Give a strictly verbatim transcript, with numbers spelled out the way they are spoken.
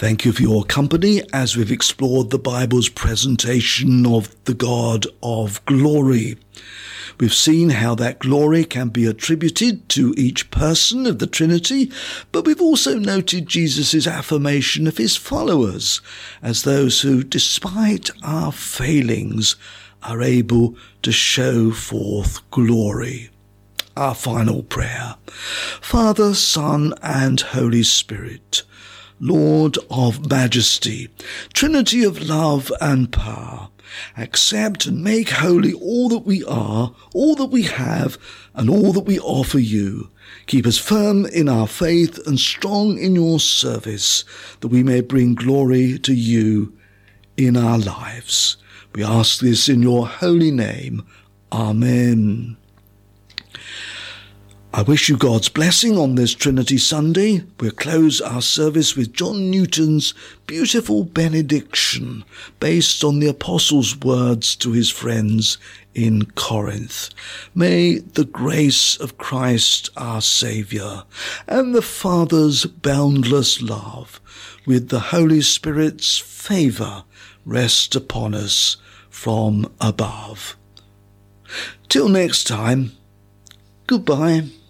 Thank you for your company as we've explored the Bible's presentation of the God of glory. We've seen how that glory can be attributed to each person of the Trinity, but we've also noted Jesus' affirmation of his followers as those who, despite our failings, are able to show forth glory. Our final prayer. Father, Son, and Holy Spirit, Lord of majesty, Trinity of love and power, accept and make holy all that we are, all that we have, and all that we offer you. Keep us firm in our faith and strong in your service, that we may bring glory to you in our lives. We ask this in your holy name. Amen. I wish you God's blessing on this Trinity Sunday. We'll close our service with John Newton's beautiful benediction based on the Apostle's words to his friends in Corinth. May the grace of Christ our Saviour and the Father's boundless love with the Holy Spirit's favour rest upon us from above. Till next time, goodbye.